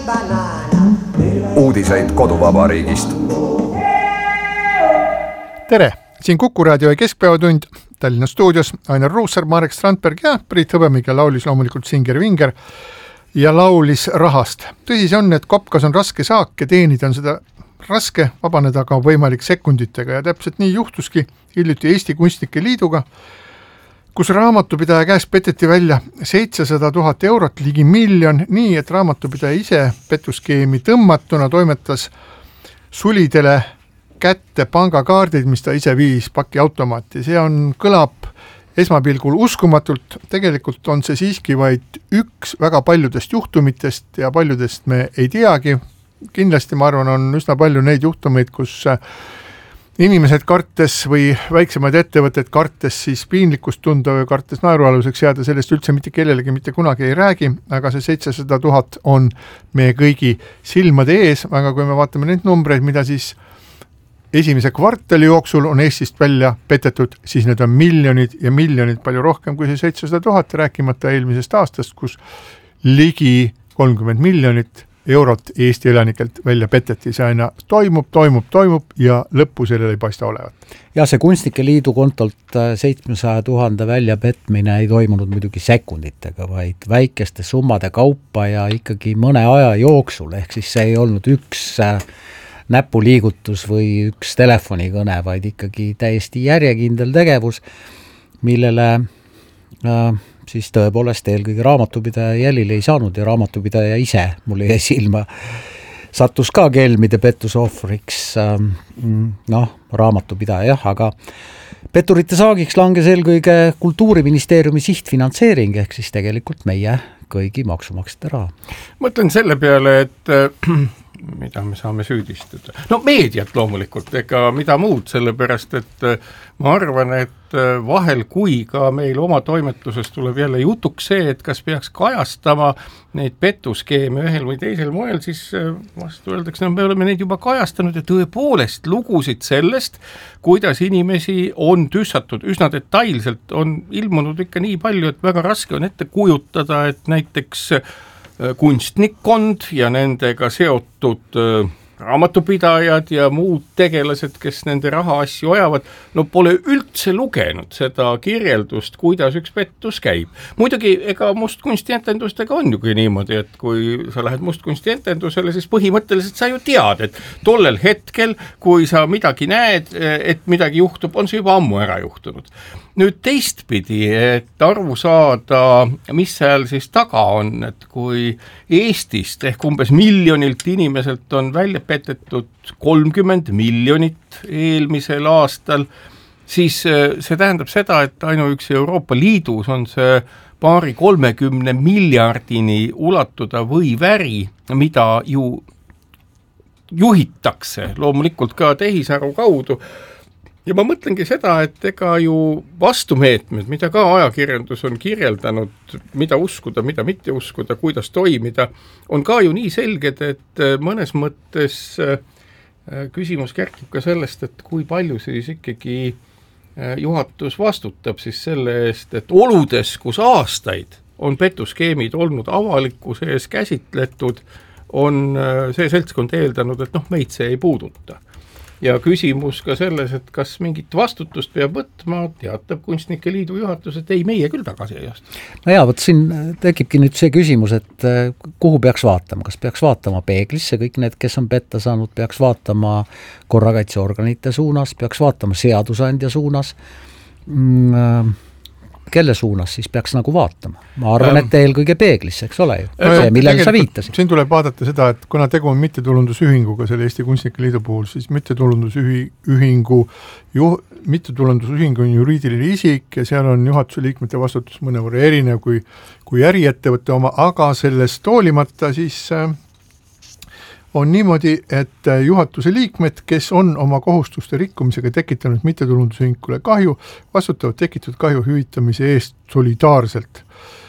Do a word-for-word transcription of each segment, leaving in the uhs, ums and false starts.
Uudiseid koduvabariigist. Tere! Siin Kuku raadio ja keskpäevatund Tallinna stuudios Ainar Ruussaar, Marek Strandberg ja Priit Hõbemik ja laulis loomulikult Singer Vinger ja laulis rahast. Tõsi see on, et kopkas on raske saak ja teenida on seda raske, vabaneda aga võimalik sekunditega ja täpselt nii juhtuski hiljuti Eesti Kunstnike Liiduga, kus raamatupidaja käest peteti välja seitsesada tuhat eurot, ligi miljon, nii et raamatupidaja ise petuskeemi tõmmatuna toimetas sulidele kätte pangakaardid, mis ta ise viis pakiautomaati. See on, kõlab esmapilgul uskumatult, tegelikult on see siiski vaid üks väga paljudest juhtumitest ja paljudest me ei teagi. Kindlasti ma arvan, on üsna palju neid juhtumeid, kus inimesed kartes või väiksemad ettevõtted kartes siis piinlikkust tunda või kartes naerualuseks jääda, sellest üldse mitte kellelegi mitte kunagi ei räägi, aga see seitsesada tuhat on meie kõigi silmade ees, aga kui me vaatame neid numbreid, mida siis esimese kvartali jooksul on Eestist välja petetud, siis need on miljonid ja miljonid palju rohkem kui see seitsesada tuhat, rääkimata eelmisest aastast, kus ligi kolmkümmend miljonit eurot Eesti elanikelt välja peteti. See aina toimub, toimub, toimub ja lõppu sellele ei paista olevat. Ja see Kunstnike Liidu kontolt seitsmesaja tuhande välja petmine ei toimunud muidugi sekunditega, vaid väikeste summade kaupa ja ikkagi mõne aja jooksul, ehk siis see ei olnud üks näpuliigutus või üks telefonikõne, vaid ikkagi täiesti järjekindel tegevus, millele äh, siis tõepoolest eelkõige raamatupidaja jälile ei saanud ja raamatupidaja ise, mulle jäi silma, sattus ka kelmide pettuse ohvriks, noh, raamatupidaja jah, aga petturite saagiks langes eelkõige Kultuuriministeeriumi sihtfinantseering, ehk siis tegelikult meie kõigi maksumaksjate raha. Mõtlen selle peale, et mida me saame süüdistada. No meediat loomulikult, ega mida muud, sellepärast, et ma arvan, et vahel kui ka meil oma toimetuses tuleb jälle jutuks see, et kas peaks kajastama neid petuskeeme ühel või teisel moel, siis vastu öeldakse, no me oleme neid juba kajastanud ja tõepoolest lugusid sellest, kuidas inimesi on tüssatud üsna detailselt, on ilmunud ikka nii palju, et väga raske on ette kujutada, et näiteks kunstnikkond ja nendega seotud raamatupidajad ja muud tegelased, kes nende raha asju ajavad, no pole üldse lugenud seda kirjeldust, kuidas üks pettus käib. Muidugi, ega mustkunstietendustega on ju niimoodi, et kui sa lähed mustkunstietendusele, siis põhimõtteliselt sa ju tead, et tollel hetkel, kui sa midagi näed, et midagi juhtub, on see juba ammu ära juhtunud. Nüüd teistpidi, et arvu saada, mis seal siis taga on, et kui Eestist ehk umbes miljonilt inimeselt on välja petetud kolmkümmend miljonit eelmisel aastal, siis see tähendab seda, et ainuüksi Euroopa Liidus on see paari kolmekümne miljardini ulatuda või väri, mida ju juhitakse loomulikult ka tehisaru kaudu. Ja ma mõtlengi seda, et ega ju vastumeetmed, mida ka ajakirjandus on kirjeldanud, mida uskuda, mida mitte uskuda, kuidas toimida, on ka ju nii selged, et mõnes mõttes küsimus kerkib ka sellest, et kui palju siis ikkagi juhatus vastutab siis selle eest, et oludes, kus aastaid on petuskeemid olnud avalikkuse ees käsitletud, on see seltskond eeldanud, et noh, meid see ei puuduta. Ja küsimus ka selles, et kas mingit vastutust peab võtma, teatab Kunstnike Liidu juhatus, et ei, meie küll tagasi ei astu. No jaa, võt siin tekibki nüüd see küsimus, et kuhu peaks vaatama, kas peaks vaatama peeglisse, kõik need, kes on petta saanud, peaks vaatama korrakaitseorganite suunas, peaks vaatama seadusandja suunas, mm, kelle suunas siis peaks nagu vaatama? Ma arvan, et eelkõige peeglisse, eks ole ju, see, millele sa viitasid. Siin tuleb vaadata seda, et kuna tegu on mittetulundusühinguga selle Eesti Kunstnike Liidu puhul, siis mittetulundusühingu juh, mittetulundusühing on juriidiline isik ja seal on juhatuse liikmete vastutus mõnevõrra erinev kui, kui äriettevõtte oma, aga sellest hoolimata siis on niimoodi, et juhatuse liikmed, kes on oma kohustuste rikkumisega tekitanud mittetulundusühingule kahju, vastutavad tekitatud kahju hüvitamise eest solidaarselt.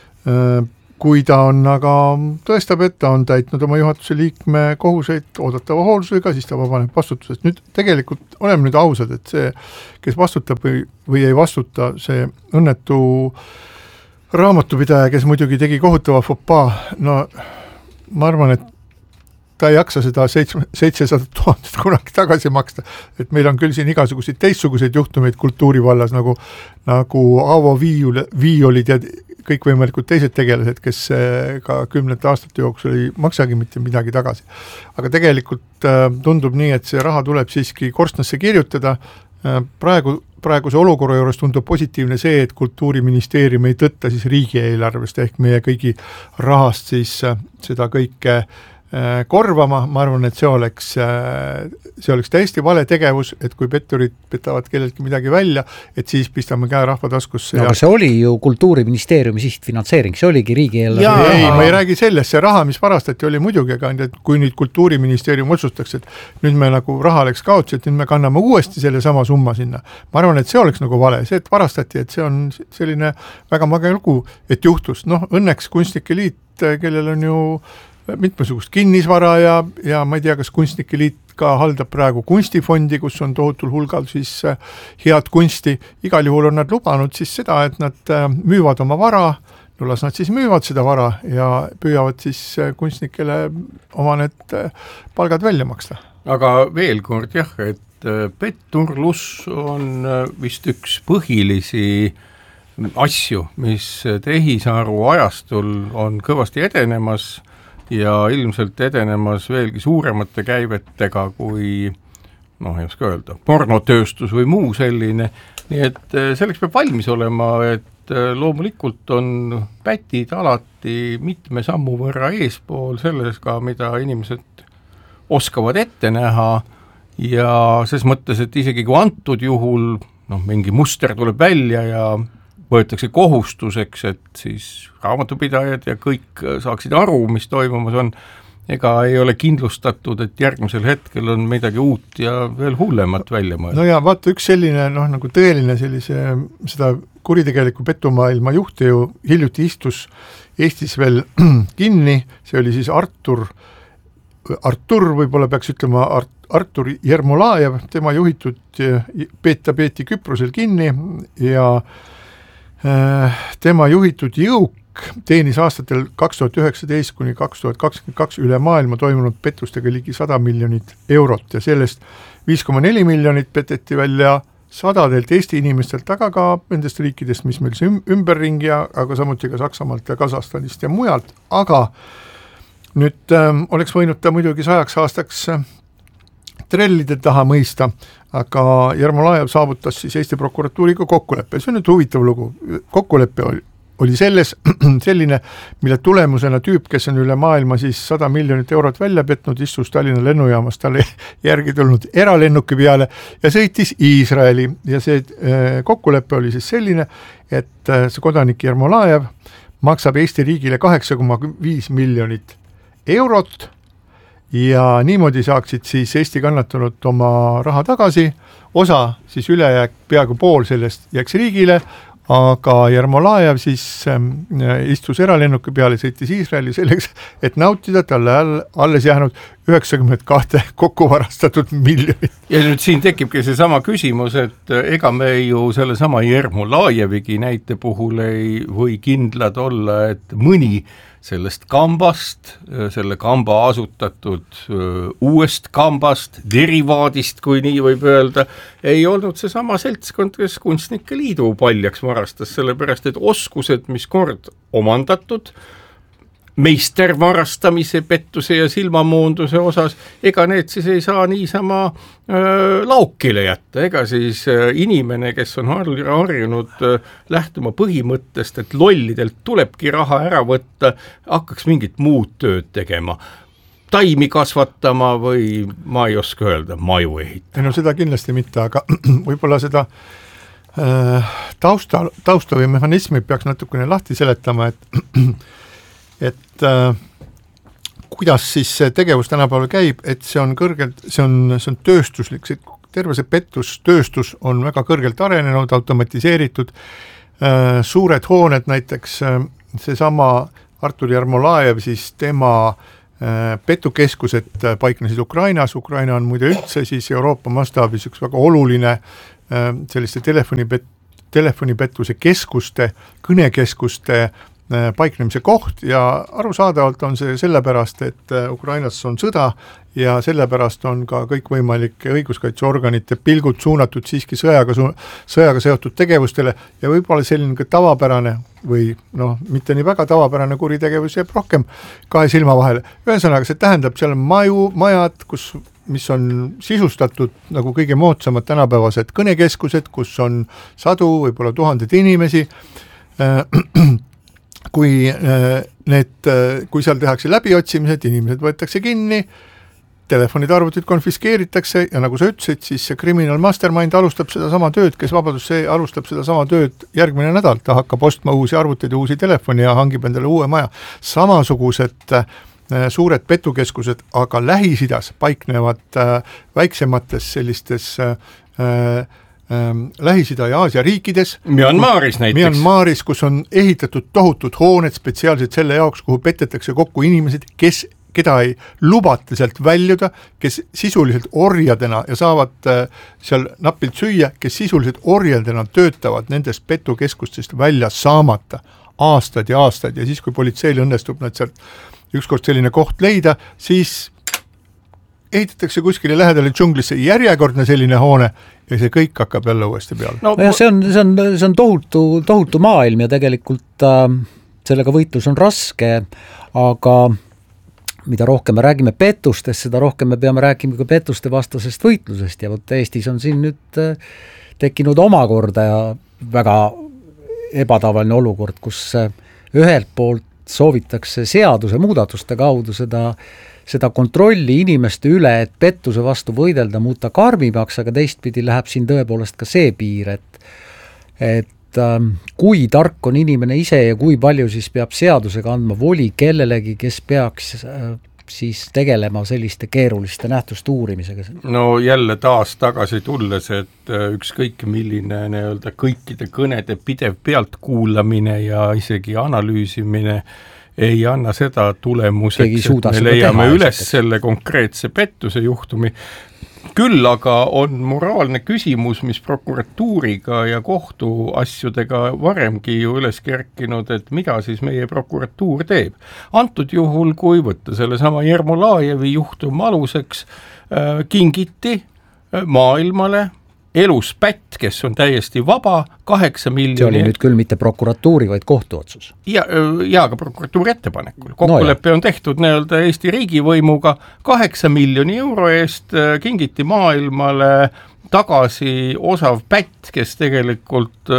Kui ta on aga tõestab, et ta on täitnud oma juhatuse liikme kohuseid oodatava hoolsusega, siis ta vabaneb vastutusest. Nüüd tegelikult oleme nüüd ausad, et see, kes vastutab või, või ei vastuta, see õnnetu raamatupidaja, kes muidugi tegi kohutava fopaa, no ma arvan, et ta ei jaksa seda seitsesada tuhat kunagi tagasi maksta, et meil on küll siin igasuguseid teistsuguseid juhtumeid kultuuri vallas, nagu, nagu Aavo Viiul, Viiolid ja kõikvõimalikud teised tegelased, kes ka kümnete aastate jooksul ei maksagi mitte midagi tagasi. Aga tegelikult tundub nii, et see raha tuleb siiski korstnasse kirjutada. Praegu, praeguse olukorra juures tundub positiivne see, et Kultuuriministeerium ei tõtta siis riigieelarvest ehk meie kõigi rahast siis seda kõike korvama. Ma arvan, et see oleks, see oleks täiesti vale tegevus, et kui petturid petavad kelleltki midagi välja, et siis pistame käe rahva taskusse. No, ja... aga see oli ju Kultuuriministeeriumi sihtfinantseering, see oligi riigieelarve. Ei, ma ei räägi sellest, see raha, mis varastati, oli muidugi, aga kui nüüd Kultuuriministeerium otsustaks, et nüüd me nagu raha läks kaotsi, et nüüd me kanname uuesti selle sama summa sinna. Ma arvan, et see oleks nagu vale, see, et varastati, et see on selline väga mage lugu, et juhtus. Noh, õnneks Kunstnike Liit, kellel on ju mitmesugust kinnisvara ja, ja ma ei tea, kas Kunstnike Liit ka haldab praegu kunstifondi, kus on tohutul hulgal siis head kunsti. Igal juhul on nad lubanud siis seda, et nad müüvad oma vara, no las nad siis müüvad seda vara ja püüavad siis kunstnikele oma need palgad välja maksta. Aga veel kord jah, et petturlus on vist üks põhilisi asju, mis tehisaru ajastul on kõvasti edenemas ja ilmselt edenemas veelgi suuremate käivetega kui, noh, ei oska öelda, pornotööstus või muu selline. Nii et selleks peab valmis olema, et loomulikult on pätid alati mitme sammu võrra eespool selles ka, mida inimesed oskavad ette näha ja ses mõttes, et isegi kui antud juhul noh, mingi muster tuleb välja ja võetakse kohustuseks, et siis raamatupidajad ja kõik saaksid aru, mis toimumas on, ega ei ole kindlustatud, et järgmisel hetkel on midagi uut ja veel hullemat välja mõelda. No ja vaata, üks selline, noh, nagu tõeline sellise, seda kuritegeliku petumaailma juhti ju hiljuti istus Eestis veel kinni, see oli siis Artur, Artur võib-olla peaks ütlema Art, Artur Jermolajev, tema juhitud peeta peeti Küprosel kinni ja tema juhitud jõuk teenis aastatel kaks tuhat üheksateist kuni kaks tuhat kakskümmend kaks üle maailma toimunud pettustega ligi sada miljonit eurot ja sellest viis koma neli miljonit peteti välja sadadelt Eesti inimestelt, aga ka nendest riikidest, mis meil see ümberringi, aga samuti ka Saksamaalt ja Kasahstanist ja mujalt, aga nüüd ähm, oleks võinud ta muidugi sajaks aastaks trellide taha mõista, aga Jermolajev saavutas siis Eesti prokuratuuriga kokkuleppe. See on nüüd huvitav lugu. Kokkuleppe oli, oli selles, selline, mille tulemusena tüüp, kes on üle maailma siis sada miljonit eurot välja petnud, istus Tallinna lennujaamas talle järgi tulnud eralennuki peale ja sõitis Iisraeli. Ja see kokkuleppe oli siis selline, et see kodanik Jermolajev maksab Eesti riigile kaheksa koma viis miljonit eurot ja niimoodi saaksid siis Eesti kannatanud oma raha tagasi, osa siis ülejääk, peaaegu pool sellest jääks riigile, aga Jermolajev siis istus eralennuki peale, sõitis Iisraeli selleks, et nautida talle alles jäänud üheksakümmend kaks kokku varastatud miljonit. Ja nüüd siin tekibki see sama küsimus, et ega me ju selle sama Jermolajevigi näite puhul ei või kindlad olla, et mõni sellest kambast, selle kamba asutatud uuest kambast, derivaadist, kui nii võib öelda, ei olnud see sama seltskond, kes Kunstnike Liidu paljaks varastas, sellepärast, et oskused, mis kord omandatud, meistervarastamise, pettuse ja silmamoonduse osas, ega need siis ei saa niisama öö, laukile jätta, ega siis öö, inimene, kes on har- harjunud öö, lähtuma põhimõttest, et lollidelt tulebki raha ära võtta, hakkaks mingit muud tööd tegema, taimi kasvatama või ma ei oska öelda, maju ehitama. No seda kindlasti mitte, aga võib-olla seda öö, tausta, tausta või mehhanismi peaks natukene lahti seletama, et et äh, kuidas siis see tegevus tänapäeval käib, et see on kõrgelt, see on, see on tööstuslik, see terve see pettustööstus on väga kõrgelt arenenud, automatiseeritud, äh, suured hooned näiteks, äh, seesama Artur Jermolajev, siis tema äh, petukeskused paiknesid Ukrainas, Ukraina on muide üldse siis Euroopa mastaabis üks väga oluline äh, selliste telefonipet, telefonipettuse keskuste, kõnekeskuste paiknemise koht ja arusaadavalt on see sellepärast, et Ukrainas on sõda ja sellepärast on ka kõikvõimalike õiguskaitseorganite pilgud suunatud siiski sõjaga, sõjaga seotud tegevustele ja võib-olla selline ka tavapärane või noh, mitte nii väga tavapärane kuritegevus jääb rohkem kahe silma vahele. Ühesõnaga, see tähendab, seal on maju, majad, kus, mis on sisustatud nagu kõige moodsamad tänapäevased kõnekeskused, kus on sadu, võib-olla tuhanded inimesi, kui need, kui seal tehakse läbiotsimised, inimesed võetakse kinni, telefonid arvutid konfiskeeritakse ja nagu sa ütlesid, siis see criminal mastermind alustab seda sama tööd, kes vabadus, see alustab seda sama tööd järgmine nädal, ta hakkab ostma uusi arvuteid ja uusi telefoni ja hangib endale uue maja. Samasugused suured petukeskused, aga Lähis-Idas paiknevad väiksemates sellistes Lähis-Ida ja Aasia riikides. Myanmaris näiteks. Myanmaris, kus on ehitatud tohutud hooned spetsiaalselt selle jaoks, kuhu petetakse kokku inimesed, kes, keda ei lubata sealt väljuda, kes sisuliselt orjadena ja saavad seal napilt süüa, kes sisuliselt orjadena töötavad nendest petukeskustest välja saamata aastaid ja aastaid ja siis, kui politseil õnnestub nad sealt ükskord selline koht leida, siis ehitatakse kuskile lähedale džunglisse järjekordne selline hoone ja see kõik hakkab jälle uuesti peale. No, ja see on, see on, see on tohutu, tohutu maailm ja tegelikult äh, sellega võitlus on raske, aga mida rohkem me räägime pettustest, seda rohkem me peame rääkima ka pettuste vastasest võitlusest ja võt Eestis on siin nüüd äh, tekkinud omakorda ja väga ebatavaline olukord, kus äh, ühelt poolt soovitakse seaduse muudatuste kaudu seda, seda kontrolli inimeste üle, et pettuse vastu võidelda muuta karmimaks, aga teistpidi läheb siin tõepoolest ka see piir, et, et ähm, kui tark on inimene ise ja kui palju siis peab seadusega andma voli kellelegi, kes peaks äh, siis tegelema selliste keeruliste nähtuste uurimisega. No jälle taas tagasi tulles, et ükskõik milline nii-öelda kõikide kõnede pidev pealtkuulamine ja isegi analüüsimine ei anna seda tulemuseks, et me leiame üles esiteks. Selle konkreetse pettuse juhtumi. Küll aga on moraalne küsimus, mis prokuratuuriga ja kohtuasjudega varemgi ju üles kerkinud, et mida siis meie prokuratuur teeb. Antud juhul, kui võtta selle sama Jermolajevi juhtum aluseks, äh, kingiti äh, maailmale elus pätt, kes on täiesti vaba, kaheksa miljoni. See oli nüüd küll mitte prokuratuuri, vaid kohtuotsus. Ja, ja ka prokuratuuri ettepanekul. Kokkulepe no on tehtud nii-öelda Eesti riigivõimuga kaheksa miljoni euro eest kingiti maailmale tagasi osav pätt, kes tegelikult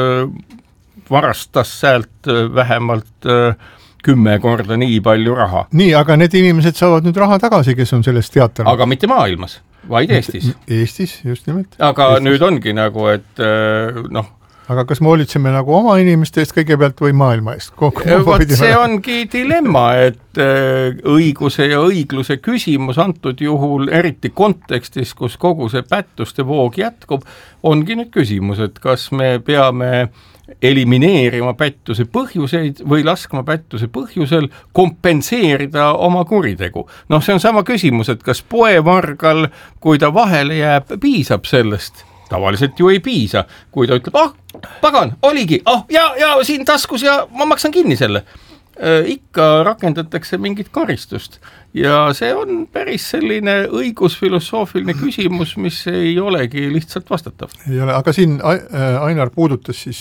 varastas sealt vähemalt kümme korda nii palju raha. Nii, aga need inimesed saavad nüüd raha tagasi, kes on sellest teatanud. Aga mitte maailmas, vaid Eestis. Eestis, just nimelt. Aga Eestis. Nüüd ongi nagu, et noh. Aga kas me hoolitseme nagu oma inimeste eest kõigepealt või maailma eest? Võt see ongi dilemma, et õiguse ja õigluse küsimus antud juhul, eriti kontekstis, kus kogu see pättuste voog jätkub, ongi nüüd küsimus, et kas me peame elimineerima pättuse põhjuseid või laskma pättuse põhjusel kompenseerida oma kuritegu. Noh, see on sama küsimus, et kas poevargal, kui ta vahele jääb, piisab sellest? Tavaliselt ju ei piisa, kui ta ütleb, ah, pagan, oligi, ah, ja, ja siin taskus ja ma maksan kinni selle. Ikka rakendatakse mingit karistust ja see on päris selline õigusfilosoofiline küsimus, mis ei olegi lihtsalt vastatav. Ei ole, aga siin Ainar puudutas siis,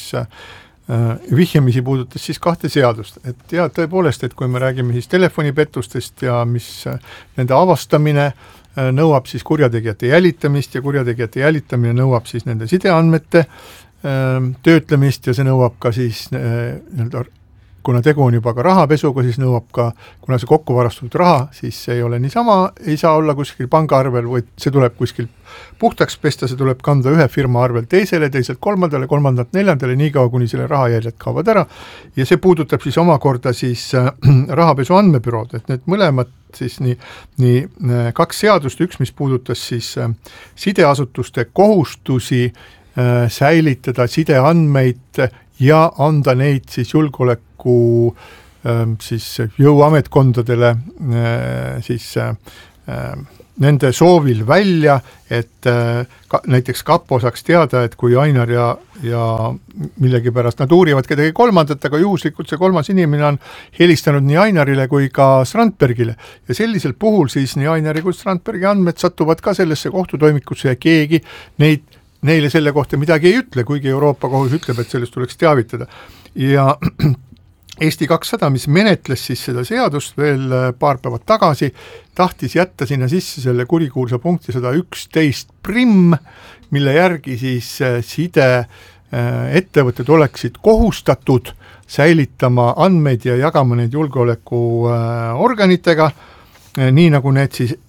vihjamisi puudutas siis kahte seadust, et ja tõepoolest, et kui me räägime siis telefonipettustest ja mis nende avastamine nõuab siis kurjategijate jälitamist ja kurjategijate jälitamine nõuab siis nende sideandmete töötlemist ja see nõuab ka siis nii-öelda kuna tegu on juba ka rahapesuga, siis nõuab ka, kuna see kokku varastatud raha, siis see ei ole niisama, ei saa olla kuskil pangaarvel, või see tuleb kuskil puhtaks pesta, see tuleb kanda ühe firma arvel teisele, teiselt kolmandale, kolmandalt neljandale, nii kaua, kuni selle rahajäljed kaovad ära. Ja see puudutab siis omakorda siis äh, rahapesu andmebürood, et need mõlemad siis nii, nii äh, kaks seadust, üks, mis puudutas siis äh, sideasutuste kohustusi äh, säilitada sideandmeid ja anda neid siis julgeoleku siis jõuametkondadele siis nende soovil välja, et ka, näiteks Kapo saaks teada, et kui Ainar ja, ja millegi pärast nad uurivad kedagi kolmandat, aga juhuslikult see kolmas inimene on helistanud nii Ainarile kui ka Strandbergile ja sellisel puhul siis nii Ainari kui Strandbergi andmed satuvad ka sellesse kohtutoimikusse ja keegi neid, neile selle kohta midagi ei ütle, kuigi Euroopa kohus ütleb, et sellest tuleks teavitada ja Eesti kakssada, mis menetles siis seda seadust veel paar päevad tagasi, tahtis jätta sinna sisse selle kurikuulsa punkti sada üksteist prim, mille järgi siis side ettevõtted oleksid kohustatud säilitama andmeid ja jagama neid julgeolekuorganitega, nii nagu need siis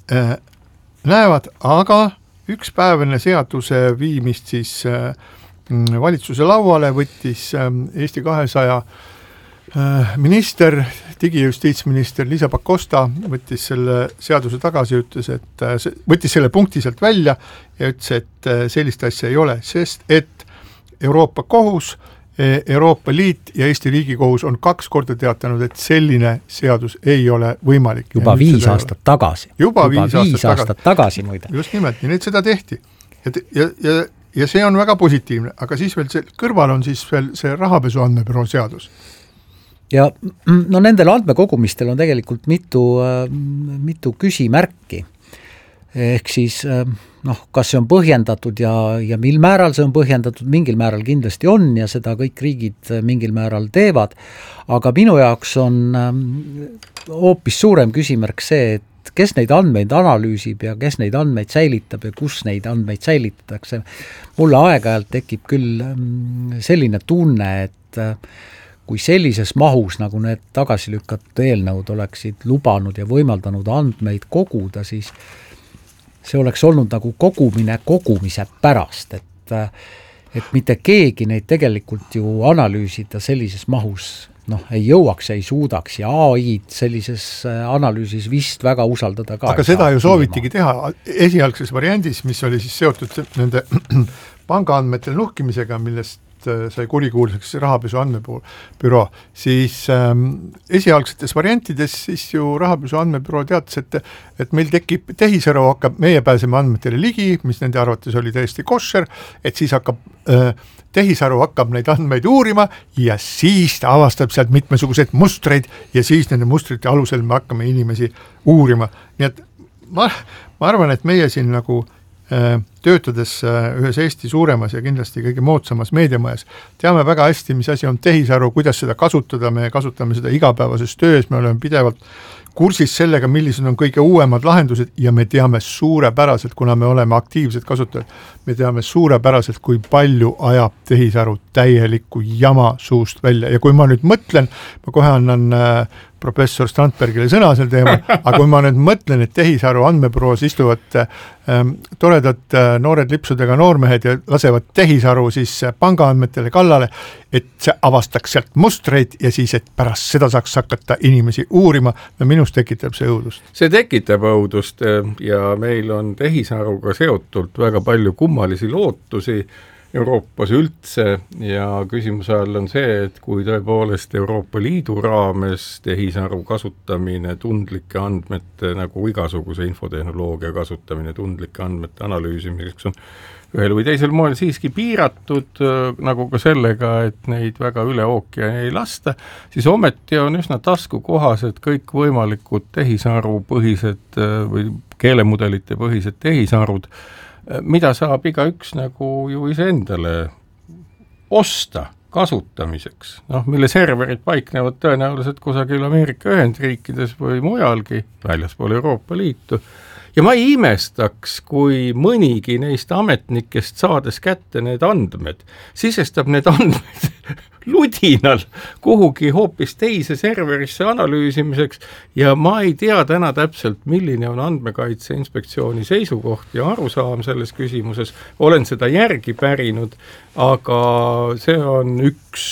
näevad, aga üks päev enne seaduse viimist siis valitsuse lauale võttis Eesti kahesaja minister, digijustiitsminister Liisa Pakosta võttis selle seaduse tagasi, ütles, et võttis selle punkti sealt välja ja ütles, et sellist asja ei ole, sest et Euroopa kohus, Euroopa Liit ja Eesti Riigikohus on kaks korda teatanud, et selline seadus ei ole võimalik. Juba viis aastat tagasi. Juba, juba viis, viis aastat, aastat tagasi, muide. Just nimelt, ja nüüd seda tehti. Ja, ja, ja, ja see on väga positiivne, aga siis veel see, kõrval on siis veel see rahapesu andmebüroo seadus. Ja no nendel andmekogumistel on tegelikult mitu, mitu küsimärki. Ehk siis noh, kas see on põhjendatud ja, ja mil määral see on põhjendatud, mingil määral kindlasti on ja seda kõik riigid mingil määral teevad, aga minu jaoks on hoopis suurem küsimärk see, et kes neid andmeid analüüsib ja kes neid andmeid säilitab ja kus neid andmeid säilitatakse. Mulle aeg-ajalt tekib küll selline tunne, et kui sellises mahus, nagu need tagasi lükatud eelnõud oleksid lubanud ja võimaldanud andmeid koguda, siis see oleks olnud nagu kogumine kogumise pärast, et, et mitte keegi neid tegelikult ju analüüsida sellises mahus noh, ei jõuaks, ei suudaks ja A I-d sellises analüüsis vist väga usaldada ka. Aga seda ju soovitigi teha esialgses variandis, mis oli siis seotud nende pangaandmete nuhkimisega, millest sai kurikuulsaks rahapesu andmebüroo, siis ähm, esialgsetes variantides siis ju rahapesu andmebüroo teatas, et, et meil tekib tehisaru, hakkab, meie pääseme andmetele ligi, mis nende arvates oli täiesti košer, et siis hakkab äh, tehisaru hakkab neid andmeid uurima ja siis ta avastab sealt mitmesuguseid mustreid ja siis nende mustrite alusel me hakkame inimesi uurima. Nii et ma, ma arvan, et meie siin nagu töötades ühes Eesti suuremas ja kindlasti kõige moodsamas meediamajas, teame väga hästi, mis asi on tehisaru, kuidas seda kasutada, me kasutame seda igapäevases töös, me oleme pidevalt kursis sellega, millised on kõige uuemad lahendused ja me teame suurepäraselt, kuna me oleme aktiivsed kasutajad, me teame suurepäraselt, kui palju ajab tehisaru täielikku jama suust välja ja kui ma nüüd mõtlen, ma kohe annan äh, professor Strandbergile sõna sel teemal, aga kui ma nüüd mõtlen, et tehisaru andmebüroos istuvad ähm, toredad äh, noored lipsudega noormehed ja lasevad tehisaru siis äh, pangaandmetele kallale, et see avastaks sealt mustreid ja siis, et pärast seda saaks hakata inimesi uurima, no minust tekitab see õudust. See tekitab õudust ja meil on tehisaruga seotult väga palju kummalisi lootusi Euroopas üldse ja küsimuse all on see, et kui tõepoolest Euroopa Liidu raames tehisaru kasutamine tundlike andmete, nagu igasuguse infotehnoloogia kasutamine tundlike andmete analüüsimiseks on ühel või teisel moel siiski piiratud, nagu ka sellega, et neid väga üle ookeani ei lasta, siis ometi on üsna taskukohased kõik võimalikud tehisaru põhised või keelemudelite põhised tehisarud, mida saab igaüks nagu ju iseendale osta kasutamiseks, noh, mille serverid paiknevad tõenäoliselt kusagil Ameerika Ühendriikides või mujalgi, väljaspool Euroopa Liitu. Ja ma ei imestaks, kui mõnigi neist ametnikest saades kätte need andmed, sisestab need andmed ludinal kuhugi hoopis teise serverisse analüüsimiseks ja ma ei tea täna täpselt, milline on andmekaitse inspektsiooni seisukoht ja arusaam selles küsimuses. Olen seda järgi pärinud, aga see on üks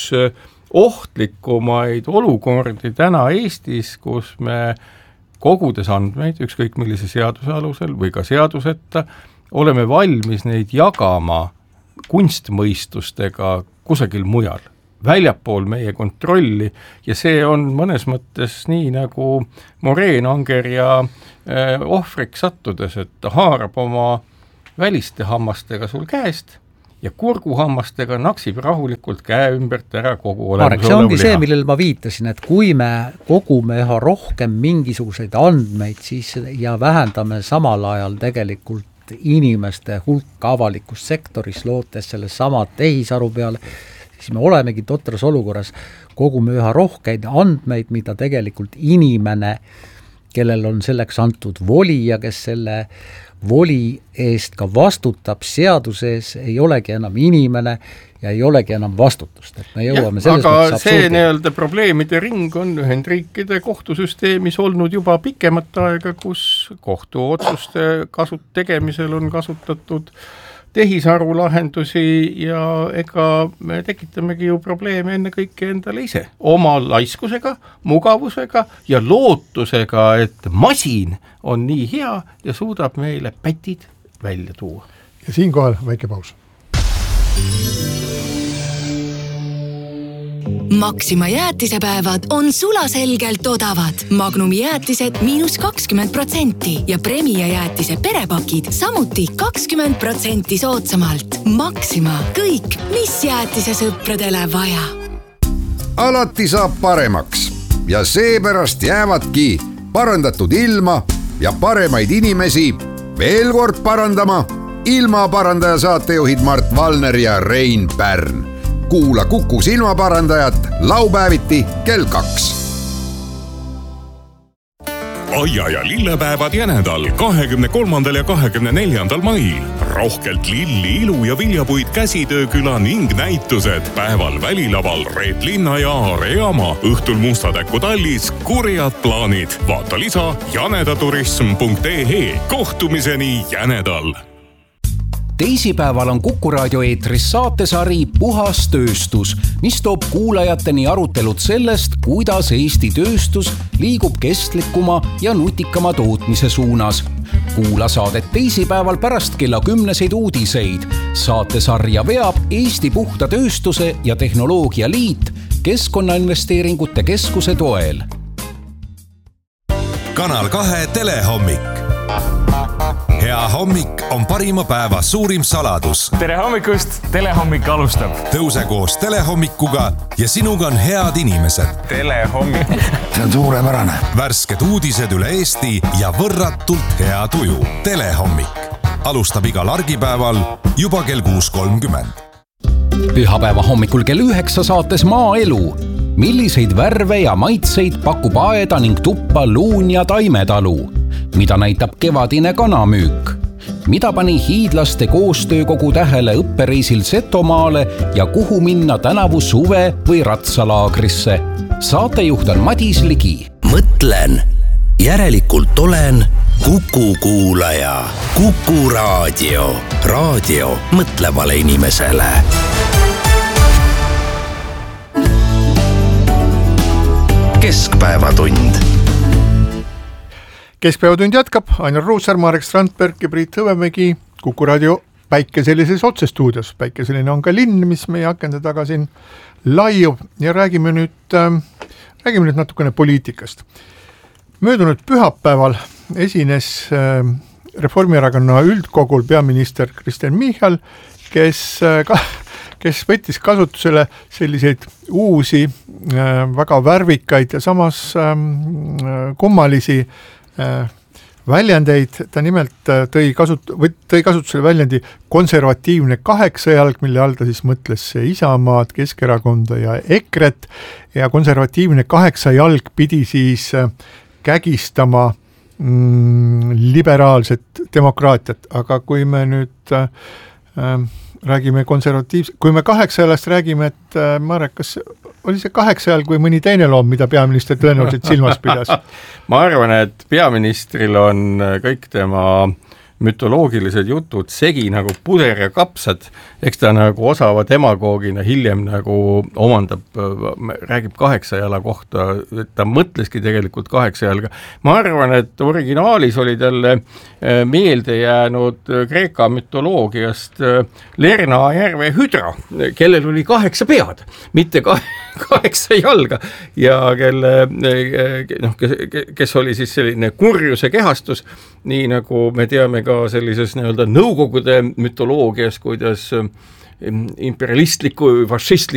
ohtlikumaid olukordi täna Eestis, kus me kogudes andmeid, ükskõik millise seaduse alusel või ka seaduseta, oleme valmis neid jagama kunstmõistustega kusagil mujal. väljapool meie kontrolli ja see on mõnes mõttes nii nagu moreenanger ja äh, ohvriks sattudes, et ta haarab oma väliste hammastega sul käest ja kurguhammastega naksib rahulikult käe ümbert ära kogu olemus. See ongi see, millel ma viitasin, et kui me kogume üha rohkem mingisuguseid andmeid siis ja vähendame samal ajal tegelikult inimeste hulka avalikus sektoris, lootes selle sama tehisaru peale, siis me olemegi totras olukorras, kogume üha rohkeid andmeid, mida tegelikult inimene, kellel on selleks antud voli ja kes selle voli eest ka vastutab seaduses, ei olegi enam inimene ja ei olegi enam vastutust, et me jõuame ja, selles aga see nii-öelda probleemide ring on Ühendriikide kohtusüsteemis olnud juba pikemat aega, kus kohtuotsuste kasut- tegemisel on kasutatud tehisaru lahendusi ja ega me tekitamegi ju probleeme enne kõike endale ise. Oma laiskusega, mugavusega ja lootusega, et masin on nii hea ja suudab meile pätid välja tuua. Ja siinkohal väike paus. Maxima jäätisepäevad on sulaselgelt odavad. Magnumi jäätised miinus kakskümmend protsenti ja Premia jäätise perepakid samuti kakskümmend protsenti soodsamalt. Maxima, kõik, mis jäätise sõpradele vaja. Alati saab paremaks ja seepärast jäävadki parandatud ilma ja paremaid inimesi veel kord parandama ilmaparandaja saatejuhid Mart Valner ja Rein Pärn. Kuula Kuku silmaparandajat laupäeviti kell kaks. Aia ja lillepäevad Jänedal kahekümne kolmandal ja kahekümne neljandal mail. Rohkelt lilli, ilu ja viljapuid käsitööküla ning näitused. Päeval välilaval Reet Linna ja Aare Jaama. Õhtul Mustatäkku tallis kurjad plaanid. Vaata lisa janedaturism punkt ee. Kohtumiseni Jänedal. Teisipäeval on Kuku raadio eetris saatesari Puhas tööstus, mis toob kuulajateni arutelud sellest, kuidas Eesti tööstus liigub kestlikuma ja nutikama tootmise suunas. Kuula saadet teisipäeval pärast kella kümneseid uudiseid. Saatesarja veab Eesti Puhta Tööstuse ja Tehnoloogia Liit Keskkonnainvesteeringute Keskuse toel. Kanal kahe telehommik. Hea hommik on parima päeva suurim saladus. Tere hommikust, telehommik alustab. Tõuse koos telehommikuga ja sinuga on head inimesed. Telehommik. See on suurepärane. Värsked uudised üle Eesti ja võrratult hea tuju. Telehommik. Alustab igal argipäeval juba kell kuus kolmkümmend. Pühapäeva hommikul kell üheksa saates Maaelu. Milliseid värve ja maitseid pakub aeda ning tuppa luun ja taimetalu? Mida näitab kevadine kanamüük? Mida pani hiidlaste koostöökogu tähele õppereisil Setomaale ja kuhu minna tänavu suve või ratsalaagrisse? Saatejuht on Madis Ligi. Mõtlen, järelikult olen Kuku kuulaja. Kuku raadio. Raadio mõtlevale inimesele. Keskpäevatund. Keskpäevatund jätkab, Ainar Ruussaar, Marek Strandberg ja Priit Hõbemägi Kuku raadio päikeselises otsestuudios. Päikeseline on ka linn, mis meie akende taga siin laiub ja räägime nüüd, äh, räägime nüüd natukene poliitikast. Möödunud pühapäeval esines äh, Reformierakonna üldkogul peaminister Kristen Michal, kes, äh, kes võttis kasutusele selliseid uusi, äh, väga värvikaid ja samas äh, kummalisi väljendeid. Ta nimelt tõi, kasut- või tõi kasutusele väljendi konservatiivne kaheksajalg, mille all ta siis mõtles Isamaad, Keskerakonda ja Ekret ja konservatiivne kaheksajalg pidi siis kägistama mm, liberaalset demokraatiat, aga kui me nüüd äh, räägime konservatiivse, kui me kaheksajalast räägime, et äh, Marek, kas oli see kaheksajalg või mõni teine loom, mida peaminister tõenäoliselt silmas pidas? Ma arvan, et peaministril on kõik tema mütoloogilised jutud segi nagu puder ja kapsad, eks ta nagu osava demagoogina hiljem nagu omandab, räägib kaheksa jala kohta, et ta mõtleski tegelikult kaheksa jalga. Ma arvan, et originaalis oli talle meelde jäänud Kreeka mütoloogiast Lerna järve hüdra, kellel oli kaheksa pead, mitte kaheksa jalga ja kelle, noh, kes, kes oli siis selline kurjuse kehastus, nii nagu me teame ka sellises nii-öelda nõukogude mütoloogias, kuidas imperialistliku, fašistliku